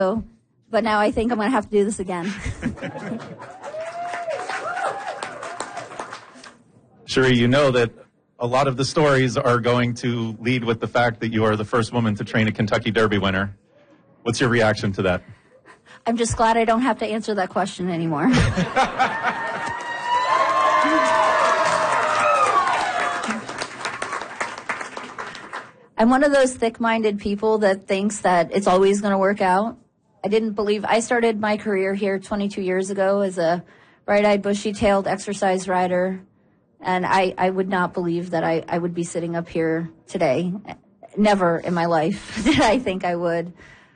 but now I think I'm going to have to do this again. Cherie, you know that a lot of the stories are going to lead with the fact that you are the first woman to train a Kentucky Derby winner. What's your reaction to that? I'm just glad I don't have to answer that question anymore. I'm one of those thick-minded people that thinks that it's always going to work out. I started my career here 22 years ago as a bright-eyed, bushy-tailed exercise rider, and I would not believe that I would be sitting up here today. Never in my life did I think I would.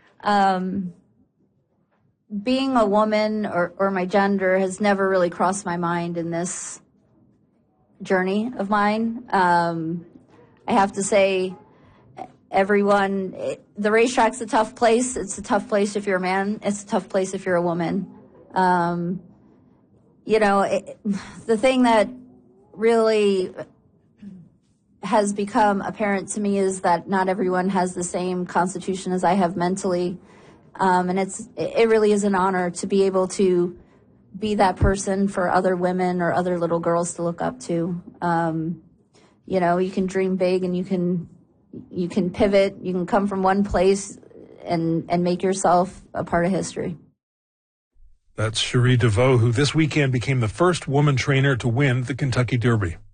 Being a woman or my gender has never really crossed my mind in this journey of mine. I have to say, the racetrack's a tough place. It's a tough place if you're a man. It's a tough place if you're a woman. The thing that really has become apparent to me is that not everyone has the same constitution as I have mentally. And it really is an honor to be able to be that person for other women or other little girls to look up to. You can dream big and you can pivot, you can come from one place and make yourself a part of history. That's Cherie DeVoe, who this weekend became the first woman trainer to win the Kentucky Derby.